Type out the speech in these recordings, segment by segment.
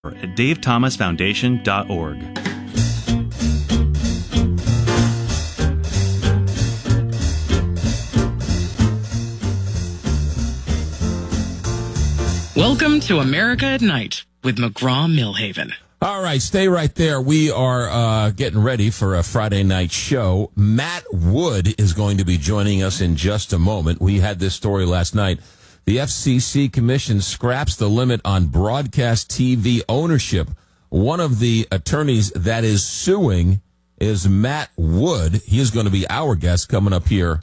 at davethomasfoundation.org. Welcome to America at Night with McGraw-Millhaven. All right, stay right there. We are getting ready for a Friday night show. Matt Wood is going to be joining us in just a moment. We had this story last night. The FCC Commission scraps the limit on broadcast TV ownership. One of the attorneys that is suing is Matt Wood. He is going to be our guest coming up here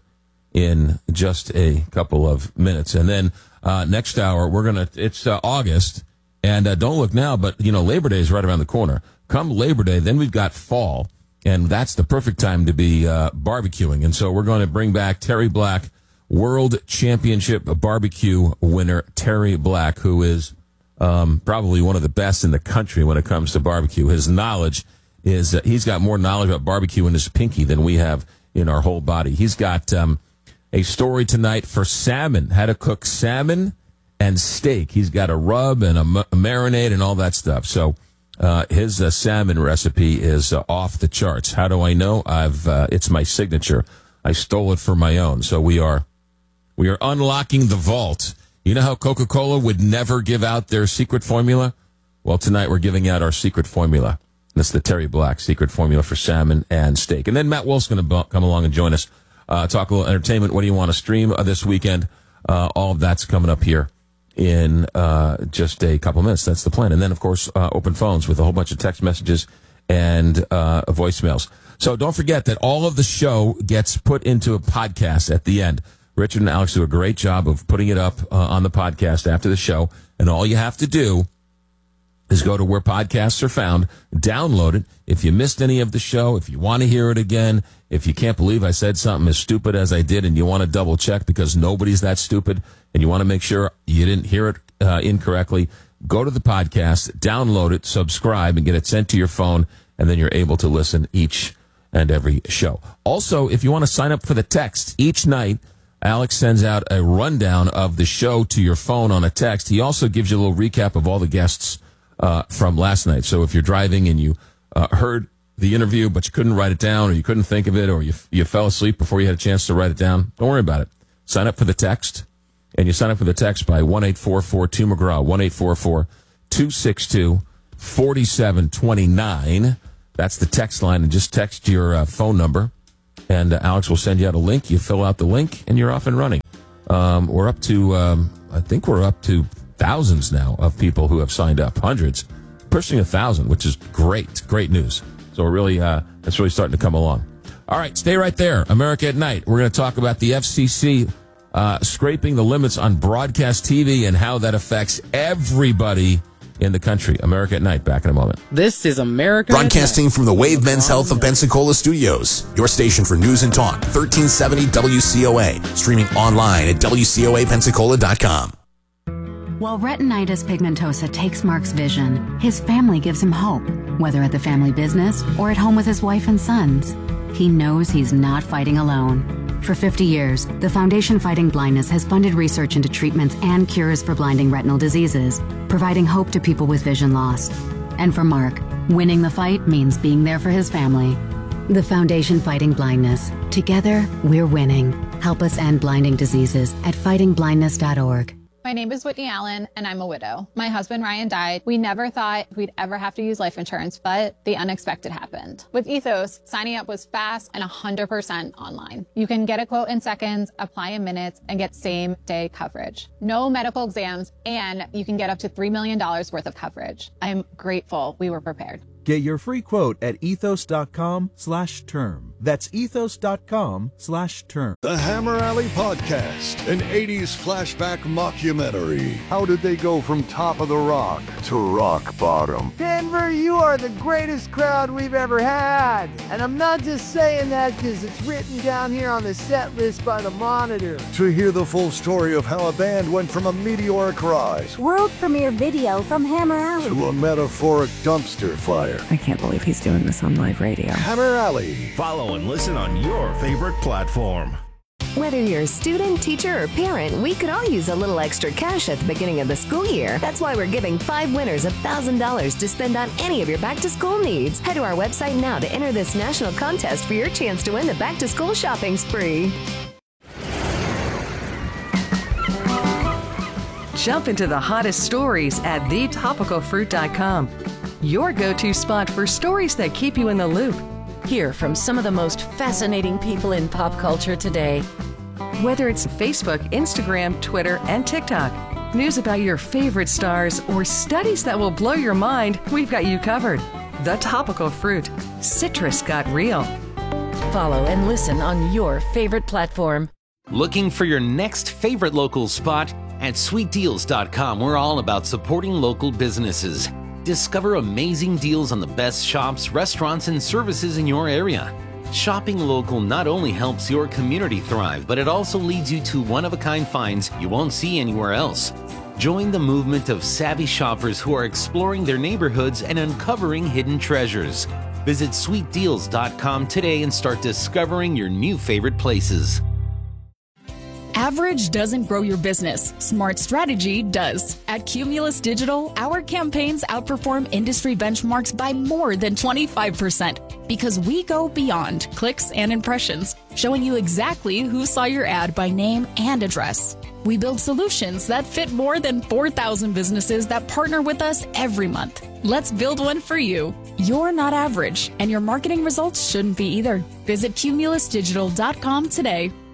in just a couple of minutes. And then next hour, it's August. And don't look now, but, Labor Day is right around the corner. Come Labor Day, then we've got fall, and that's the perfect time to be barbecuing. And so we're going to bring back Terry Black, World Championship barbecue winner Terry Black, who is probably one of the best in the country when it comes to barbecue. His knowledge is, he's got more knowledge about barbecue in his pinky than we have in our whole body. He's got a story tonight for salmon, how to cook salmon and steak. He's got a rub and a marinade and all that stuff. So his salmon recipe is off the charts. How do I know? It's my signature. I stole it for my own. So we are unlocking the vault. You know how Coca-Cola would never give out their secret formula? Well, tonight we're giving out our secret formula. That's the Terry Black secret formula for salmon and steak. And then Matt Wolf's going to come along and join us, talk a little entertainment. What do you want to stream this weekend? All of that's coming up here in just a couple minutes. That's the plan. And then, of course, open phones with a whole bunch of text messages and voicemails. So don't forget that all of the show gets put into a podcast at the end. Richard and Alex do a great job of putting it up on the podcast after the show. And all you have to do is go to where podcasts are found, download it. If you missed any of the show, if you want to hear it again, if you can't believe I said something as stupid as I did and you want to double check because nobody's that stupid and you want to make sure you didn't hear it incorrectly, go to the podcast, download it, subscribe, and get it sent to your phone, and then you're able to listen each and every show. Also, if you want to sign up for the text, each night Alex sends out a rundown of the show to your phone on a text. He also gives you a little recap of all the guests from last night. So if you're driving and you heard the interview, but you couldn't write it down, or you couldn't think of it, or you fell asleep before you had a chance to write it down, don't worry about it. Sign up for the text, and you sign up for the text by 1-844-2-McGraw, 1-844-262-4729. That's the text line, and just text your phone number, and Alex will send you out a link. You fill out the link, and you're off and running. We're up to, I think we're up to thousands now of people who have signed up, hundreds, pushing 1,000, which is great news. So we're really, that's really starting to come along. All right, stay right there. America at Night. We're going to talk about the FCC scraping the limits on broadcast TV and how that affects everybody in the country. America at Night. Back in a moment. This is America Broadcasting from the Wave Men's Health of Pensacola studios. Your station for news and talk. 1370 WCOA. Streaming online at WCOAPensacola.com. While retinitis pigmentosa takes Mark's vision, his family gives him hope, whether at the family business or at home with his wife and sons. He knows he's not fighting alone. For 50 years, the Foundation Fighting Blindness has funded research into treatments and cures for blinding retinal diseases, providing hope to people with vision loss. And for Mark, winning the fight means being there for his family. The Foundation Fighting Blindness. Together, we're winning. Help us end blinding diseases at fightingblindness.org. My name is Whitney Allen, and I'm a widow. My husband, Ryan, died. We never thought we'd ever have to use life insurance, but the unexpected happened. With Ethos, signing up was fast and 100% online. You can get a quote in seconds, apply in minutes, and get same-day coverage. No medical exams, and you can get up to $3 million worth of coverage. I'm grateful we were prepared. Get your free quote at ethos.com/term. That's ethos.com/term. The Hammer Alley Podcast, an 80s flashback mockumentary. How did they go from top of the rock to rock bottom? Denver, you are the greatest crowd we've ever had. And I'm not just saying that because it's written down here on the set list by the Monitor. To hear the full story of how a band went from a meteoric rise, world premiere video from Hammer Alley, to a metaphoric dumpster fire. I can't believe he's doing this on live radio. Hammer Alley. Follow and listen on your favorite platform. Whether you're a student, teacher, or parent, we could all use a little extra cash at the beginning of the school year. That's why we're giving 5 winners $1,000 to spend on any of your back-to-school needs. Head to our website now to enter this national contest for your chance to win the back-to-school shopping spree. Jump into the hottest stories at thetopicalfruit.com. Your go-to spot for stories that keep you in the loop. Hear from some of the most fascinating people in pop culture today. Whether it's Facebook, Instagram, Twitter, and TikTok, news about your favorite stars, or studies that will blow your mind, we've got you covered. The Topical Fruit. Citrus got real. Follow and listen on your favorite platform. Looking for your next favorite local spot? At sweetdeals.com, we're all about supporting local businesses. Discover amazing deals on the best shops, restaurants, and services in your area. Shopping local not only helps your community thrive, but it also leads you to one-of-a-kind finds you won't see anywhere else. Join the movement of savvy shoppers who are exploring their neighborhoods and uncovering hidden treasures. Visit sweetdeals.com today and start discovering your new favorite places. Average doesn't grow your business. Smart strategy does. At Cumulus Digital, our campaigns outperform industry benchmarks by more than 25% because we go beyond clicks and impressions, showing you exactly who saw your ad by name and address. We build solutions that fit more than 4,000 businesses that partner with us every month. Let's build one for you. You're not average, and your marketing results shouldn't be either. Visit cumulusdigital.com today.